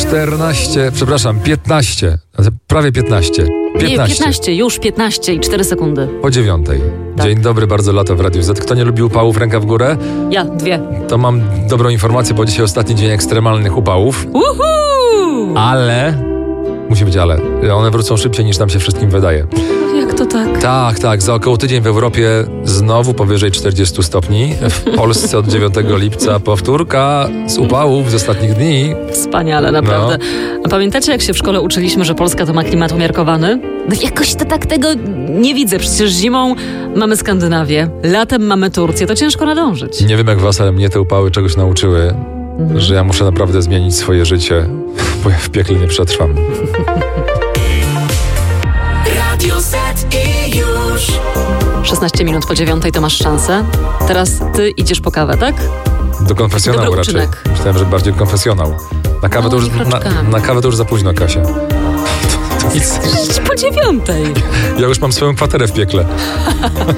14, przepraszam, 15, prawie 15. 15, już 15 i 4 sekundy. Po 9. Tak. Dzień dobry, bardzo lato w Radiu Z. Kto nie lubi upałów, ręka w górę? Ja, 2. To mam dobrą informację, bo dzisiaj ostatni dzień ekstremalnych upałów. Uhu! Ale, musi być ale, one wrócą szybciej niż nam się wszystkim wydaje. Jak to tak? Tak, za około tydzień w Europie znowu powyżej 40 stopni. W Polsce od 9 lipca powtórka z upałów z ostatnich dni. Wspaniale, naprawdę. A pamiętacie, jak się w szkole uczyliśmy, że Polska to ma klimat umiarkowany? No jakoś to tak tego nie widzę. Przecież zimą mamy Skandynawię, latem mamy Turcję. To ciężko nadążyć. Nie wiem jak was, ale mnie te upały czegoś nauczyły, że ja muszę naprawdę zmienić swoje życie, bo ja w piekle nie przetrwam. Radio Z i już 16 minut po 9 to masz szansę. Teraz ty idziesz po kawę, tak? Do konfesjonału Dobry raczej. uczynek. Myślałem, że bardziej konfesjonał. Na kawę, to już, na kawę to już za późno, Kasia. To nic. Po 9. Ja już mam swoją kwaterę w piekle.